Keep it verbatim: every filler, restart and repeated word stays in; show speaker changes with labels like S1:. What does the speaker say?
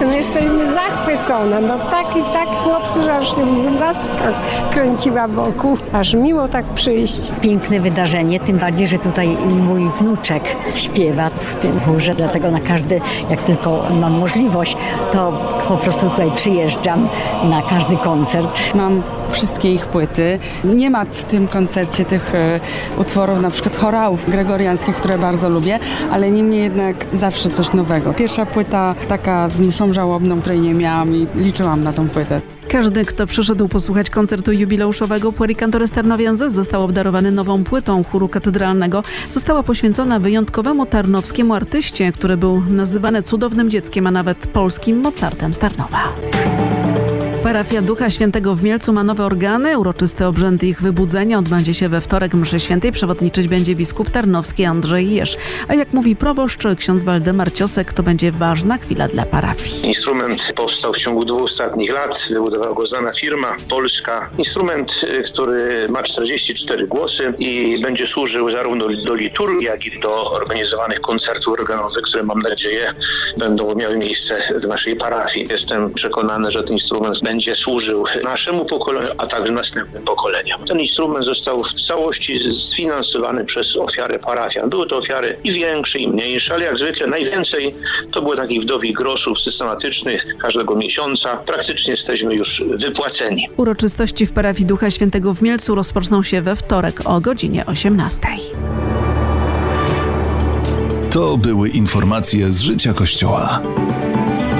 S1: No jesteśmy zachwycone. No tak i tak chłopcy, że aż się łzaska kręciła wokół. Aż miło tak przyjść.
S2: Piękne wydarzenie, tym bardziej, że tutaj mój wnuczek śpiewa w tym chórze, dlatego na każdy, jak tylko mam możliwość, to po prostu tutaj przyjeżdżam na każdy koncert.
S3: Mam wszystkie ich płyty. Nie ma w tym koncercie tych e, utworów, na przykład chorałów gregoriańskich, które bardzo lubię, ale niemniej jednak zawsze coś nowego. Pierwsza płyta taka z mszą żałobną, której nie miałam i liczyłam na tą płytę.
S4: Każdy, kto przyszedł posłuchać koncertu jubileuszowego Pueri Cantores Tarnowienses, został obdarowany nową płytą chóru katedralnego. Została poświęcona wyjątkowemu tarnowskiemu artyście, który był nazywany cudownym dzieckiem, a nawet polskim Mozartem z Tarnowa. Parafia Ducha Świętego w Mielcu ma nowe organy. Uroczysty obrzęd ich wybudzenia odbędzie się we wtorek. Mszy świętej przewodniczyć będzie biskup tarnowski Andrzej Jerz. A jak mówi proboszcz ksiądz Waldemar Ciosek, to będzie ważna chwila dla parafii.
S5: Instrument powstał w ciągu dwóch ostatnich lat. Wybudowała go znana firma polska. Instrument, który ma czterdzieści cztery głosy i będzie służył zarówno do liturgii, jak i do organizowanych koncertów organowych, które mam nadzieję będą miały miejsce w naszej parafii. Jestem przekonany, że ten instrument będzie służył naszemu pokoleniu, a także następnym pokoleniom. Ten instrument został w całości sfinansowany przez ofiary parafian. Były to ofiary i większe, i mniejsze, ale jak zwykle najwięcej to było takich wdowich groszów systematycznych każdego miesiąca. Praktycznie jesteśmy już wypłaceni.
S4: Uroczystości w parafii Ducha Świętego w Mielcu rozpoczną się we wtorek o godzinie osiemnastej.
S6: To były informacje z życia Kościoła.